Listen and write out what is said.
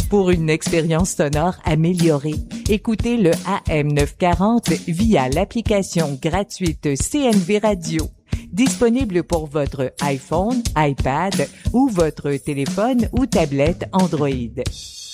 Pour une expérience sonore améliorée, écoutez le AM940 via l'application gratuite CNV Radio. Disponible pour votre iPhone, iPad ou votre téléphone ou tablette Android.